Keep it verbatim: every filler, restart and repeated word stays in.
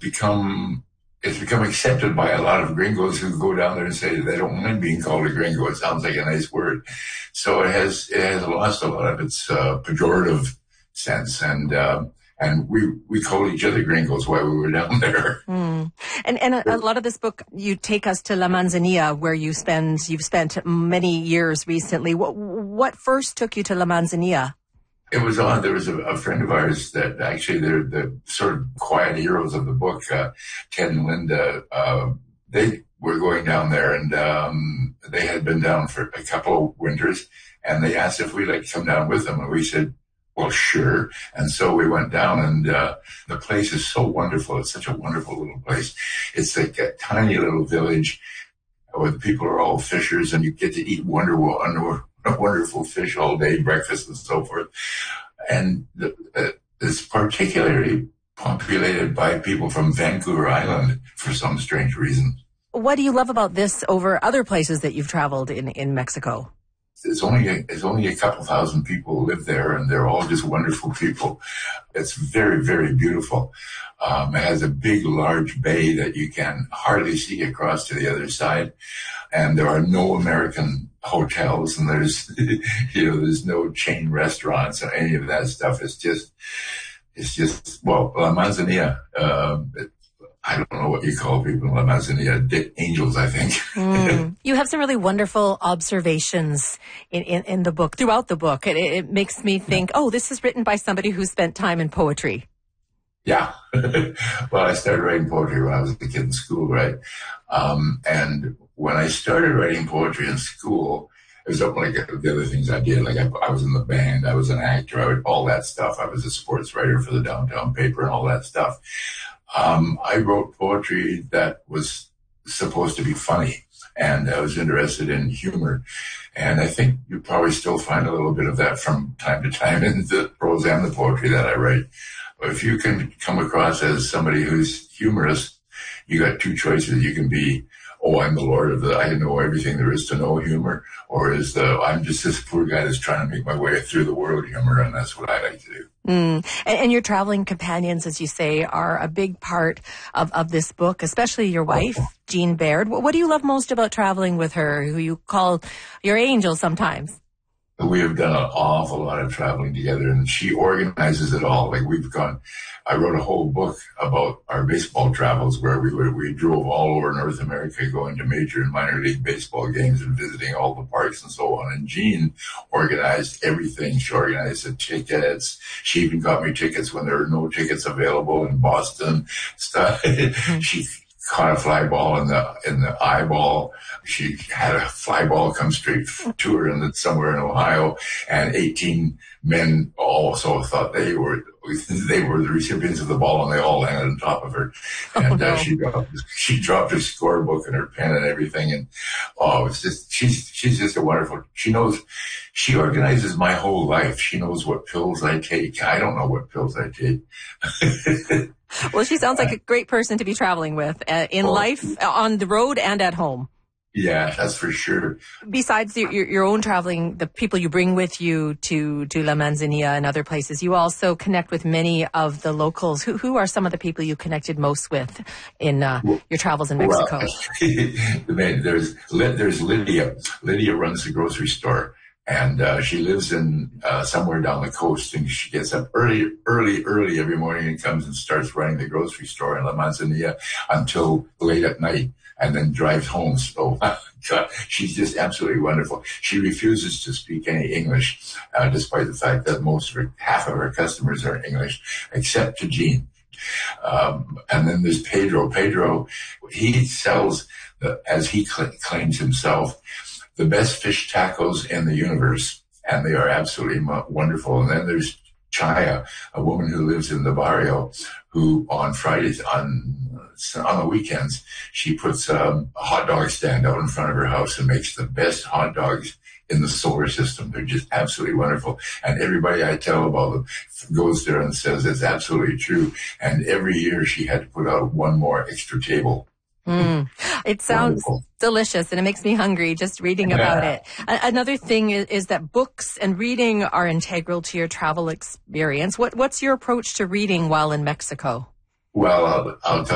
become it's become accepted by a lot of gringos who go down there and say they don't mind being called a gringo. It sounds like a nice word. So it has it has lost a lot of its uh, pejorative sense, and uh, and we we called each other gringos while we were down there. Mm. And and a, a lot of this book, you take us to La Manzanilla, where you spend you've spent many years recently. What what first took you to La Manzanilla? It was on, there was a, a friend of ours that actually they're the sort of quiet heroes of the book, uh, Ted and Linda. Uh, they were going down there, and um, they had been down for a couple of winters, and they asked if we'd like to come down with them. And we said, well, sure. And so we went down, and uh, the place is so wonderful. It's such a wonderful little place. It's like a tiny little village where the people are all fishers, and you get to eat wonderful, wonderful, wonderful fish all day, breakfast and so forth. And the, uh, it's particularly populated by people from Vancouver Island for some strange reason. What do you love about this over other places that you've traveled in, in Mexico? It's only a, it's only a couple thousand people who live there, and they're all just wonderful people. It's very, very beautiful. Um, it has a big, large bay that you can hardly see across to the other side, and there are no American hotels, and there's you know there's no chain restaurants or any of that stuff. It's just it's just well, La Manzanilla. Uh, it, I don't know what you call people in La Manzanilla, angels, I think. Mm. You have some really wonderful observations in, in, in the book, throughout the book. It, it makes me think, oh, this is written by somebody who spent time in poetry. Yeah. Well, I started writing poetry when I was a kid in school, right? Um, and when I started writing poetry in school, it was like the other things I did. Like I, I was in the band, I was an actor, I would, all that stuff. I was a sports writer for the downtown paper and all that stuff. Um, I wrote poetry that was supposed to be funny, and I was interested in humor. And I think you probably still find a little bit of that from time to time in the prose and the poetry that I write. But if you can come across as somebody who's humorous, you got two choices. You can be, oh, I'm the Lord of the, I know everything there is to know humor, or is the, I'm just this poor guy that's trying to make my way through the world humor, and that's what I like to do. Mm. And, and your traveling companions, as you say, are a big part of, of this book, especially your wife, oh. Jean Baird. What, what do you love most about traveling with her, who you call your angel sometimes? We have done an awful lot of traveling together, and she organizes it all. Like we've gone, I wrote a whole book about our baseball travels where we were, we drove all over North America, going to major and minor league baseball games and visiting all the parks and so on. And Jean organized everything. She organized the tickets. She even got me tickets when there were no tickets available in Boston. Stuff. She caught a fly ball in the in the eyeball. She had a fly ball come straight to her in the, somewhere in Ohio, and eighteen men also thought they were they were the recipients of the ball, and they all landed on top of her. And oh, no. uh, she dropped she dropped her scorebook and her pen and everything. And oh, it's just she's she's just a wonderful. She knows. She organizes my whole life. She knows what pills I take. I don't know what pills I take. Well, she sounds like a great person to be traveling with uh, in oh. life, on the road, and at home. Yeah, that's for sure. Besides your, your own traveling, the people you bring with you to, to La Manzanilla and other places, you also connect with many of the locals. Who, who are some of the people you connected most with in uh, well, your travels in Mexico? Well, there's, there's Lydia. Lydia runs the grocery store. And uh, she lives in uh, somewhere down the coast, and she gets up early, early, early every morning and comes and starts running the grocery store in La Manzanilla until late at night, and then drives home. So God, she's just absolutely wonderful. She refuses to speak any English, uh, despite the fact that most of her, half of her customers are English, except to Jean. Um, and then there's Pedro. Pedro, he sells, the, as he cl- claims himself, the best fish tacos in the universe, and they are absolutely wonderful. And then there's Chaya, a woman who lives in the barrio, who on Fridays, on on the weekends, she puts um, a hot dog stand out in front of her house and makes the best hot dogs in the solar system. They're just absolutely wonderful. And everybody I tell about them goes there and says it's absolutely true. And every year she had to put out one more extra table. Mm. It sounds Wonderful. delicious, and it makes me hungry just reading about yeah. it. A- another thing is, is that books and reading are integral to your travel experience. What, what's your approach to reading while in Mexico? Well, I'll, I'll tell